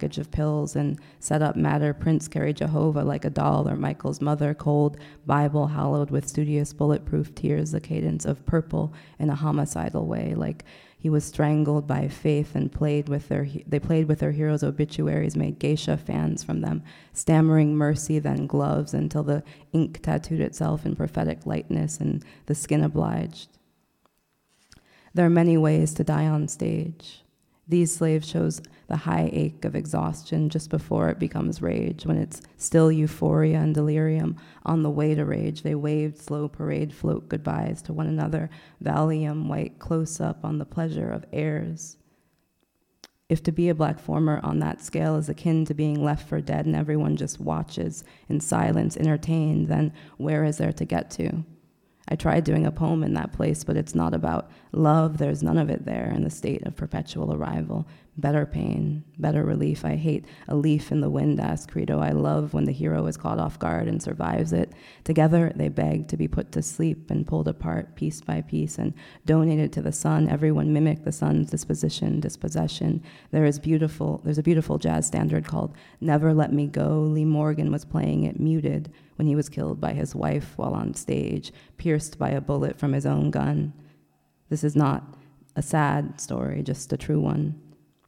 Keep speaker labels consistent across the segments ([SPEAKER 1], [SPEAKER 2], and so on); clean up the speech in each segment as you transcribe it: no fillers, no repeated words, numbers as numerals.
[SPEAKER 1] package of pills and set up matter prints carry Jehovah like a doll, or Michael's mother, cold Bible hallowed with studious bulletproof tears, the cadence of purple in a homicidal way, like he was strangled by faith and they played with their heroes' obituaries, made geisha fans from them, stammering mercy, then gloves, until the ink tattooed itself in prophetic lightness and the skin obliged. There are many ways to die on stage. These slaves chose the high ache of exhaustion just before it becomes rage, when it's still euphoria and delirium. On the way to rage, they waved slow parade float goodbyes to one another, Valium white close up on the pleasure of heirs. If to be a black former on that scale is akin to being left for dead and everyone just watches in silence, entertained, then where is there to get to? I tried doing a poem in that place, but it's not about love. There's none of it there in the state of perpetual arrival. Better pain, better relief. I hate a leaf in the wind, asked Credo. I love when the hero is caught off guard and survives it. Together, they beg to be put to sleep and pulled apart piece by piece and donated to the sun. Everyone mimicked the sun's dispossession. There's a beautiful jazz standard called Never Let Me Go. Lee Morgan was playing it muted when he was killed by his wife while on stage, pierced by a bullet from his own gun. This is not a sad story, just a true one.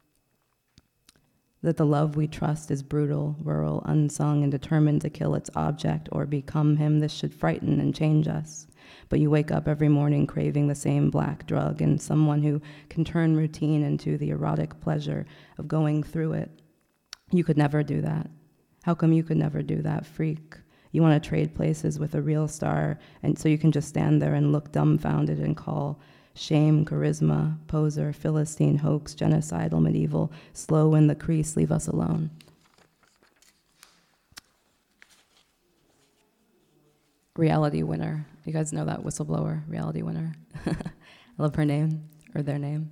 [SPEAKER 1] That the love we trust is brutal, rural, unsung, and determined to kill its object or become him. This should frighten and change us. But you wake up every morning craving the same black drug, and someone who can turn routine into the erotic pleasure of going through it. You could never do that. How come you could never do that, freak? You want to trade places with a real star, and so you can just stand there and look dumbfounded and call shame, charisma, poser, Philistine, hoax, genocidal, medieval, slow in the crease, leave us alone. Reality winner. You guys know that whistleblower, reality winner? I love her name, or their name.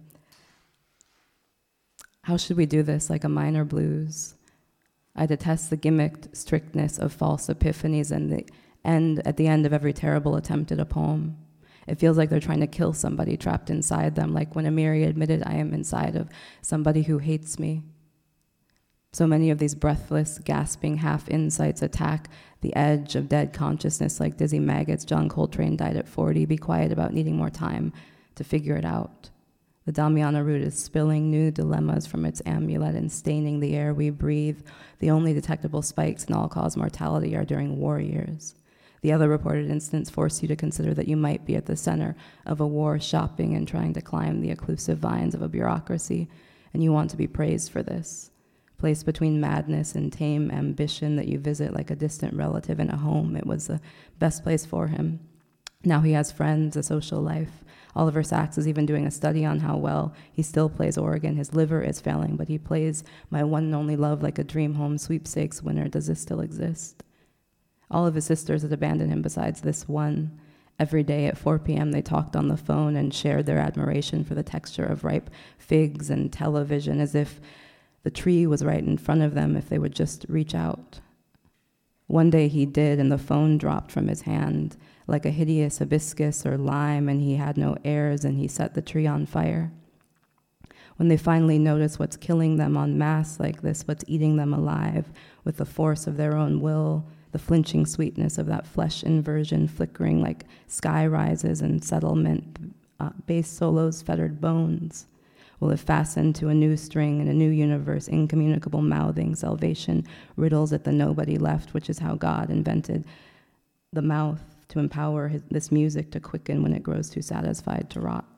[SPEAKER 1] How should we do this, like a minor blues? I detest the gimmicked strictness of false epiphanies and at the end of every terrible attempt at a poem. It feels like they're trying to kill somebody trapped inside them, like when Amiri admitted, I am inside of somebody who hates me. So many of these breathless, gasping half-insights attack the edge of dead consciousness like dizzy maggots. John Coltrane died at 40. Be quiet about needing more time to figure it out. The Damiana root is spilling new dilemmas from its amulet and staining the air we breathe. The only detectable spikes in all-cause mortality are during war years. The other reported incidents force you to consider that you might be at the center of a war, shopping and trying to climb the occlusive vines of a bureaucracy, and you want to be praised for this. Placed between madness and tame ambition that you visit like a distant relative in a home, it was the best place for him. Now he has friends, a social life. Oliver Sacks is even doing a study on how well he still plays organ. His liver is failing, but he plays My One and Only Love like a dream home sweepstakes winner. Does this still exist? All of his sisters had abandoned him besides this one. Every day at 4 p.m. they talked on the phone and shared their admiration for the texture of ripe figs and television, as if the tree was right in front of them if they would just reach out. One day he did, and the phone dropped from his hand like a hideous hibiscus or lime, and he had no heirs, and he set the tree on fire. When they finally notice what's killing them en masse like this, what's eating them alive with the force of their own will, the flinching sweetness of that flesh inversion flickering like sky rises and settlement, bass solos, fettered bones, will have fastened to a new string in a new universe, incommunicable mouthing, salvation, riddles at the nobody left, which is how God invented the mouth to empower this music to quicken when it grows too satisfied to rot.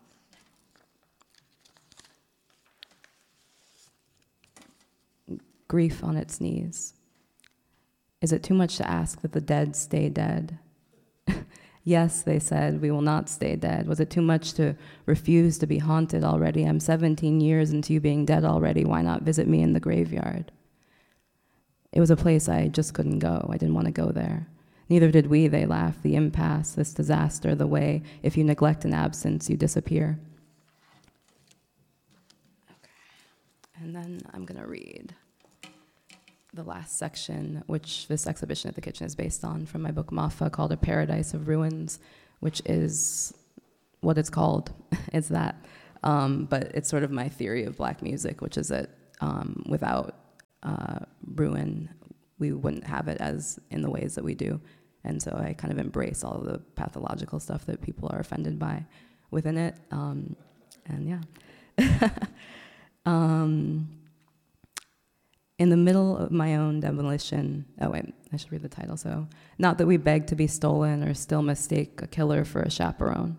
[SPEAKER 1] Grief on its knees. Is it too much to ask that the dead stay dead? Yes, they said, we will not stay dead. Was it too much to refuse to be haunted already? I'm 17 years into you being dead already. Why not visit me in the graveyard? It was a place I just couldn't go. I didn't want to go there. Neither did we, they laughed. The impasse, this disaster, the way, if you neglect an absence, you disappear. Okay. And then I'm going to read the last section, which this exhibition at the Kitchen is based on, from my book Mafa, called A Paradise of Ruins, which is what it's called. It's that. But it's sort of my theory of black music, which is that without ruin, we wouldn't have it as in the ways that we do. And so I kind of embrace all of the pathological stuff that people are offended by within it. And yeah. In the middle of my own demolition, oh wait, I should read the title. So, not that we beg to be stolen or still mistake a killer for a chaperone.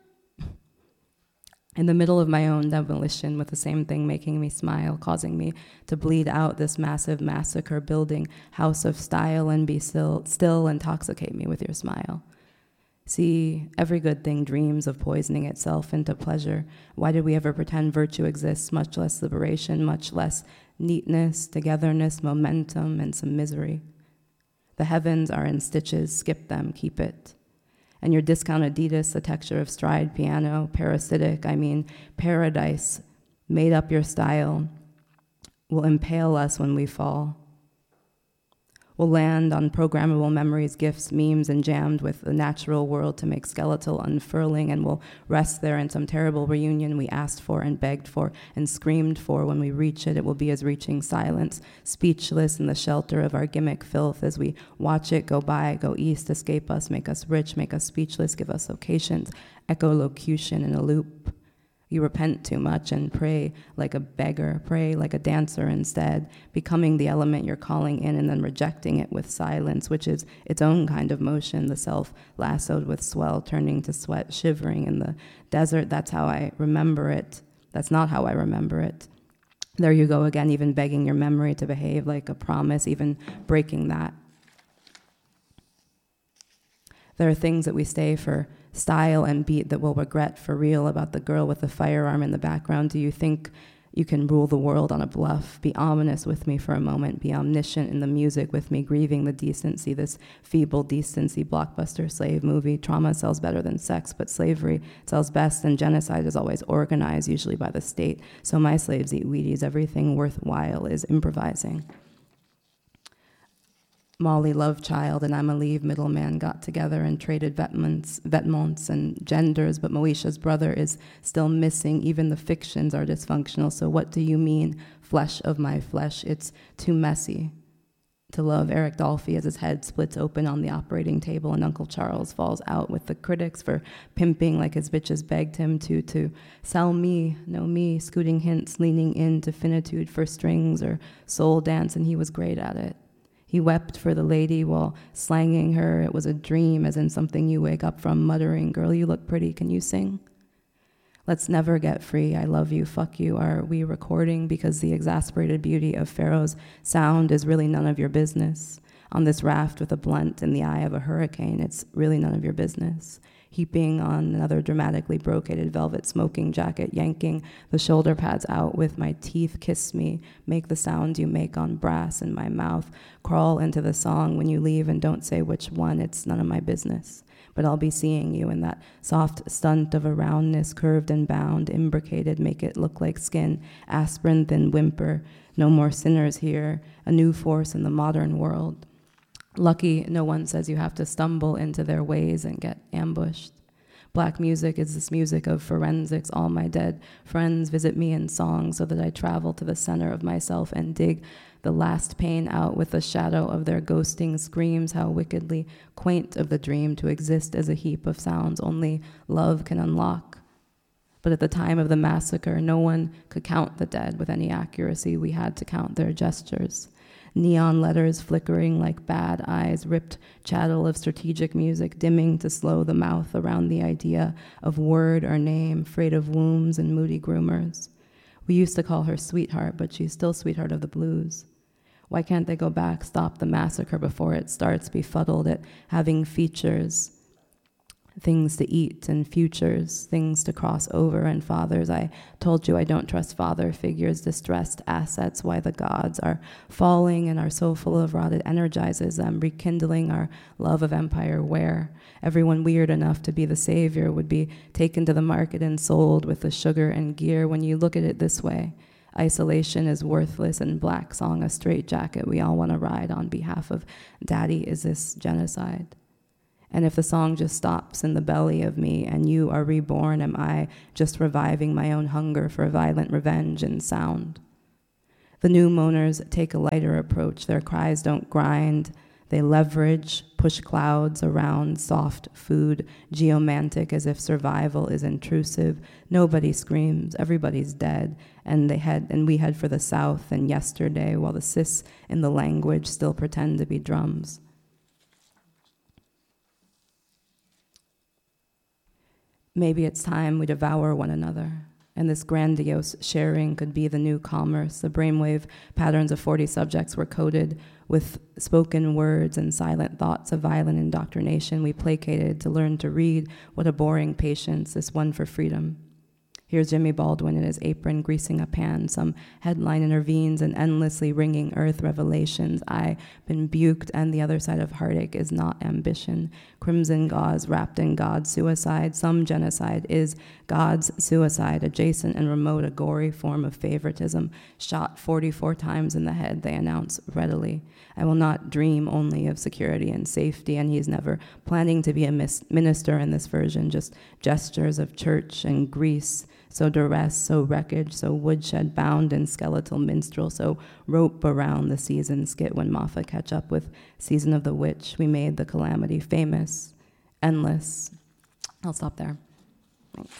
[SPEAKER 1] In the middle of my own demolition, with the same thing making me smile, causing me to bleed out this massive massacre building house of style and be still intoxicate me with your smile. See, every good thing dreams of poisoning itself into pleasure. Why did we ever pretend virtue exists, much less liberation, much less neatness, togetherness, momentum, and some misery? The heavens are in stitches, skip them, keep it. And your discount Adidas, the texture of stride piano, parasitic, paradise, made up your style, will impale us when we fall. We'll land on programmable memories, gifts, memes, and jammed with the natural world to make skeletal unfurling, and we'll rest there in some terrible reunion we asked for and begged for and screamed for. When we reach it, it will be as reaching silence, speechless in the shelter of our gimmick filth as we watch it go by, go east, escape us, make us rich, make us speechless, give us locations, echolocution in a loop. You repent too much and pray like a beggar, pray like a dancer instead, becoming the element you're calling in and then rejecting it with silence, which is its own kind of motion, the self lassoed with swell, turning to sweat, shivering in the desert. That's how I remember it. That's not how I remember it. There you go again, even begging your memory to behave like a promise, even breaking that. There are things that we stay for style and beat that we'll regret for real about the girl with the firearm in the background. Do you think you can rule the world on a bluff? Be ominous with me for a moment. Be omniscient in the music with me, grieving the decency, this feeble decency, blockbuster slave movie. Trauma sells better than sex, but slavery sells best, and genocide is always organized, usually by the state. So my slaves eat Wheaties. Everything worthwhile is improvising. Molly Lovechild and Amelie Middleman got together and traded vêtements and genders, but Moesha's brother is still missing. Even the fictions are dysfunctional. So what do you mean, flesh of my flesh? It's too messy to love Eric Dolphy as his head splits open on the operating table and Uncle Charles falls out with the critics for pimping like his bitches begged him to sell me, know me, scooting hints, leaning into finitude for strings or soul dance, and he was great at it. He wept for the lady while slanging her. It was a dream, as in something you wake up from, muttering, "Girl, you look pretty, can you sing?" Let's never get free. I love you, fuck you. Are we recording? Because the exasperated beauty of Pharaoh's sound is really none of your business. On this raft with a blunt in the eye of a hurricane, it's really none of your business. Heaping on another dramatically brocaded velvet smoking jacket, yanking the shoulder pads out with my teeth, kiss me, make the sound you make on brass in my mouth, crawl into the song when you leave and don't say which one, it's none of my business. But I'll be seeing you in that soft stunt of a roundness, curved and bound, imbricated, make it look like skin, aspirin, thin whimper, no more sinners here, a new force in the modern world. Lucky no one says you have to stumble into their ways and get ambushed. Black music is this music of forensics. All my dead friends visit me in song so that I travel to the center of myself and dig the last pain out with the shadow of their ghosting screams. How wickedly quaint of the dream to exist as a heap of sounds only love can unlock. But at the time of the massacre, no one could count the dead with any accuracy. We had to count their gestures. Neon letters flickering like bad eyes, ripped chattel of strategic music, dimming to slow the mouth around the idea of word or name, afraid of wombs and moody groomers. We used to call her sweetheart, but she's still sweetheart of the blues. Why can't they go back, stop the massacre before it starts, befuddled at having features, things to eat and futures, things to cross over and fathers? I told you I don't trust father figures, distressed assets, why the gods are falling and are so full of rot it energizes them, rekindling our love of empire where everyone weird enough to be the savior would be taken to the market and sold with the sugar and gear. When you look at it this way, isolation is worthless and Black Song a straitjacket we all want to ride on behalf of daddy. Is this genocide? And if the song just stops in the belly of me and you are reborn, am I just reviving my own hunger for violent revenge and sound? The new moaners take a lighter approach. Their cries don't grind. They leverage, push clouds around soft food, geomantic as if survival is intrusive. Nobody screams, everybody's dead. And we head for the south and yesterday, while the cis in the language still pretend to be drums. Maybe it's time we devour one another. And this grandiose sharing could be the new commerce. The brainwave patterns of 40 subjects were coded with spoken words and silent thoughts of violent indoctrination. We placated to learn to read. What a boring patience, this one for freedom. Here's Jimmy Baldwin in his apron greasing a pan. Some headline intervenes in endlessly ringing earth revelations. I've been buked, and the other side of heartache is not ambition. Crimson gauze wrapped in God's suicide. Some genocide is God's suicide, adjacent and remote, a gory form of favoritism. Shot 44 times in the head, they announce readily. I will not dream only of security and safety, and he's never planning to be a minister in this version, just gestures of church and Greece. So duress, so wreckage, so woodshed bound in skeletal minstrel, so rope around the season skit when Moffat catch up with Season of the Witch. We made the calamity famous, endless. I'll stop there. Thanks.